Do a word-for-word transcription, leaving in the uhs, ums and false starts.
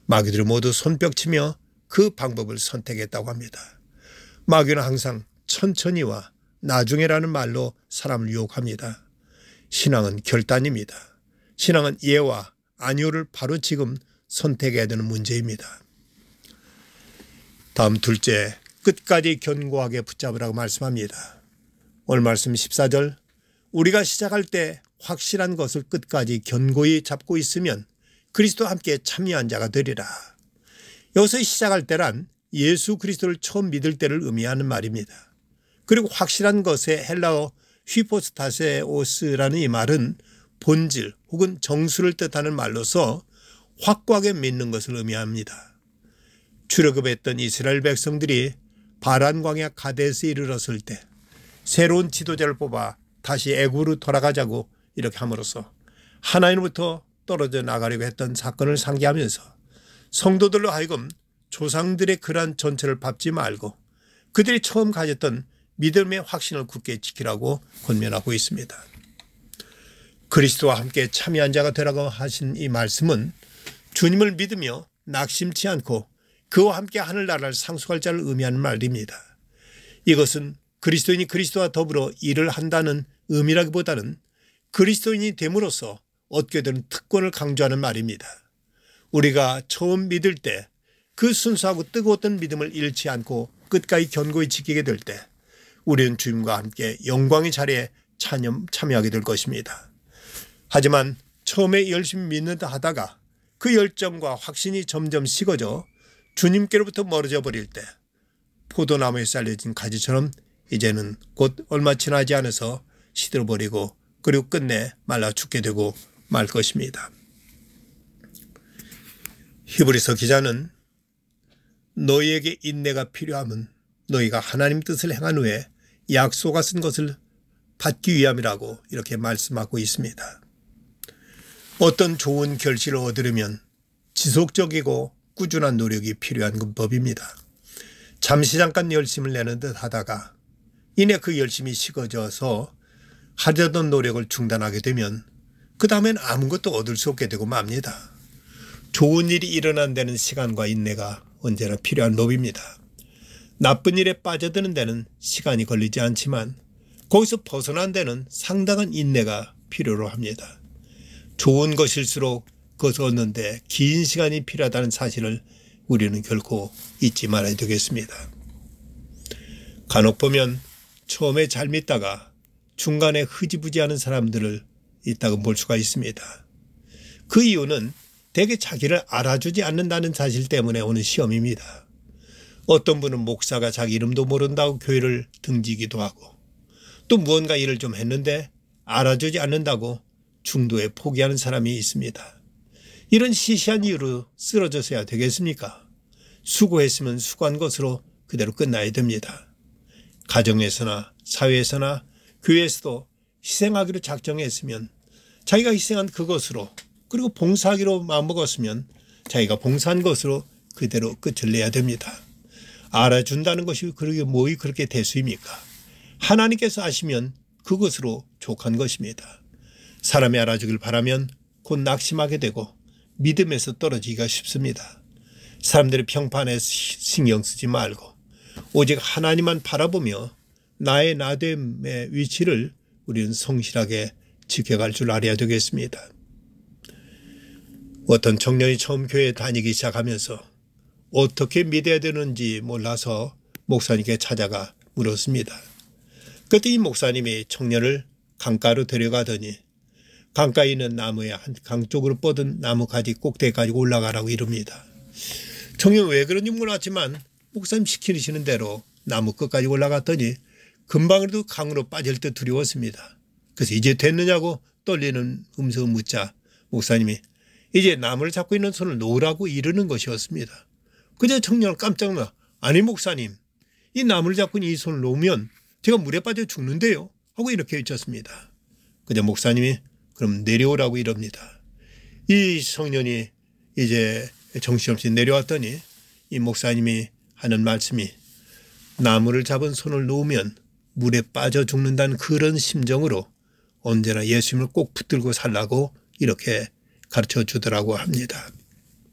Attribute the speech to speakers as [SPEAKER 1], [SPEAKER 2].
[SPEAKER 1] 마귀들이 모두 손뼉치며 그 방법을 선택했다고 합니다. 마귀는 항상 천천히와 나중에라는 말로 사람을 유혹합니다. 신앙은 결단입니다. 신앙은 예와 아니오를 바로 지금 선택해야 되는 문제입니다. 다음 둘째, 끝까지 견고하게 붙잡으라고 말씀합니다. 오늘 말씀 십사 절, 우리가 시작할 때 확실한 것을 끝까지 견고히 잡고 있으면 그리스도와 함께 참여한 자가 되리라. 여기서 시작할 때란 예수 그리스도를 처음 믿을 때를 의미하는 말입니다. 그리고 확실한 것의 헬라어 휘포스타세오스라는 이 말은 본질 혹은 정수를 뜻하는 말로서 확고하게 믿는 것을 의미합니다. 출애굽했던 이스라엘 백성들이 바란 광야 가데스에 이르렀을 때 새로운 지도자를 뽑아 다시 애굽으로 돌아가자고 이렇게 함으로써 하나님으로부터 떨어져 나가려고 했던 사건을 상기하면서 성도들로 하여금 조상들의 그러한 전체를 밟지 말고 그들이 처음 가졌던 믿음의 확신을 굳게 지키라고 권면하고 있습니다. 그리스도와 함께 참여한 자가 되라고 하신 이 말씀은 주님을 믿으며 낙심치 않고 그와 함께 하늘나라를 상속할 자를 의미하는 말입니다. 이것은 그리스도인이 그리스도와 더불어 일을 한다는 의미라기보다는 그리스도인이 됨으로써 얻게 되는 특권을 강조하는 말입니다. 우리가 처음 믿을 때 그 순수하고 뜨거웠던 믿음을 잃지 않고 끝까지 견고히 지키게 될 때 우리는 주님과 함께 영광의 자리에 참여하게 될 것입니다. 하지만 처음에 열심히 믿는다 하다가 그 열정과 확신이 점점 식어져 주님께로부터 멀어져 버릴 때 포도나무에 쌓여진 가지처럼 이제는 곧 얼마 지나지 않아서 시들어버리고 그리고 끝내 말라 죽게 되고 말 것입니다. 히브리서 기자는 너희에게 인내가 필요함은 너희가 하나님 뜻을 행한 후에 약속하신 것을 받기 위함이라고 이렇게 말씀하고 있습니다. 어떤 좋은 결실을 얻으려면 지속적이고 꾸준한 노력이 필요한 법입니다. 잠시 잠깐 열심을 내는 듯 하다가 이내 그 열심이 식어져서 하려던 노력을 중단하게 되면 그 다음엔 아무것도 얻을 수 없게 되고 맙니다. 좋은 일이 일어난 데는 시간과 인내가 언제나 필요한 법입니다. 나쁜 일에 빠져드는 데는 시간이 걸리지 않지만 거기서 벗어난 데는 상당한 인내가 필요로 합니다. 좋은 것일수록 그것을 얻는데 긴 시간이 필요하다는 사실을 우리는 결코 잊지 말아야 되겠습니다. 간혹 보면 처음에 잘 믿다가 중간에 흐지부지하는 사람들을 있다고 볼 수가 있습니다. 그 이유는 대개 자기를 알아주지 않는다는 사실 때문에 오는 시험입니다. 어떤 분은 목사가 자기 이름도 모른다고 교회를 등지기도 하고 또 무언가 일을 좀 했는데 알아주지 않는다고 중도에 포기하는 사람이 있습니다. 이런 시시한 이유로 쓰러져서야 되겠습니까? 수고했으면 수고한 것으로 그대로 끝나야 됩니다. 가정에서나 사회에서나 교회에서도 희생하기로 작정했으면 자기가 희생한 그것으로 그리고 봉사하기로 마음먹었으면 자기가 봉사한 것으로 그대로 끝을 내야 됩니다. 알아준다는 것이 그렇게 뭐이 그렇게 대수입니까? 하나님께서 아시면 그것으로 족한 것입니다. 사람이 알아주길 바라면 곧 낙심하게 되고 믿음에서 떨어지기가 쉽습니다. 사람들의 평판에 신경 쓰지 말고 오직 하나님만 바라보며 나의 나됨의 위치를 우리는 성실하게 지켜갈 줄 알아야 되겠습니다. 어떤 청년이 처음 교회에 다니기 시작하면서 어떻게 믿어야 되는지 몰라서 목사님께 찾아가 물었습니다. 그때 이 목사님이 청년을 강가로 데려가더니 강가에 있는 나무에 한 강 쪽으로 뻗은 나무 가지 꼭대기 가지고 올라가라고 이럽니다. 청년은 왜 그런지 몰랐지만 목사님 시키시는 대로 나무 끝까지 올라갔더니 금방이라도 강으로 빠질 듯 두려웠습니다. 그래서 이제 됐느냐고 떨리는 음성을 묻자 목사님이 이제 나무를 잡고 있는 손을 놓으라고 이르는 것이었습니다. 그저 청년은 깜짝 놀라 아니 목사님 이 나무를 잡고 이 손을 놓으면 제가 물에 빠져 죽는데요 하고 이렇게 외쳤습니다. 그저 목사님이 그럼 내려오라고 이럽니다. 이 청년이 이제 정신없이 내려왔더니 이 목사님이 하는 말씀이 나무를 잡은 손을 놓으면 물에 빠져 죽는다는 그런 심정으로 언제나 예수님을 꼭 붙들고 살라고 이렇게 가르쳐 주더라고 합니다.